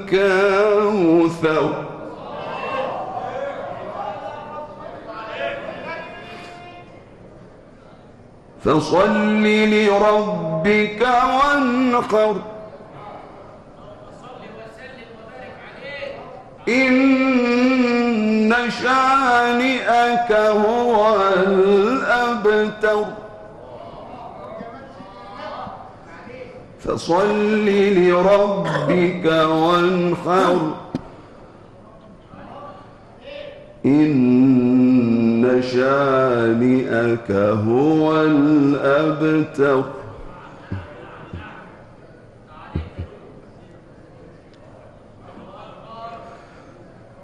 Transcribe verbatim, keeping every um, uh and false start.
الكوثر فصل لربك وانحر إن شانئك هو الأبتر فصل لربك وانحر إن شانئك هو الأبتر